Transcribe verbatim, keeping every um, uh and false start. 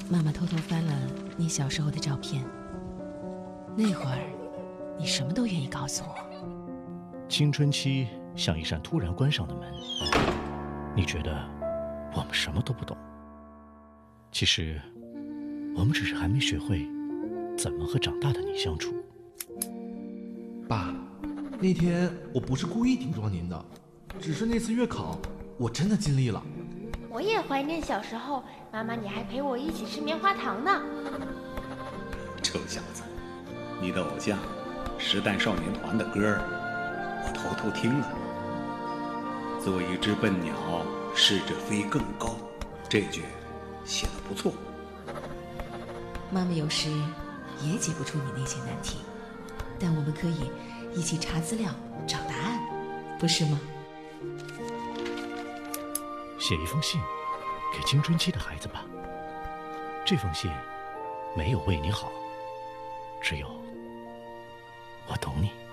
妈妈偷偷翻了你小时候的照片，那会儿你什么都愿意告诉我。 青春期像一扇突然关上的门，你觉得我们什么都不懂，其实我们只是还没学会怎么和长大的你相处。 爸，那天我不是故意顶撞您的，只是那次月考我真的尽力了。 我也怀念小时候，妈妈你还陪我一起吃棉花糖呢。 臭小子，你的偶像时代少年团的歌儿我偷偷听了。做一只笨鸟，试着飞更高，这句写得不错。 妈妈有时也解不出你那些难题，但我们可以一起查资料找答案，不是吗？ 写一封信给青春期的孩子吧，这封信没有为你好，只有我懂你。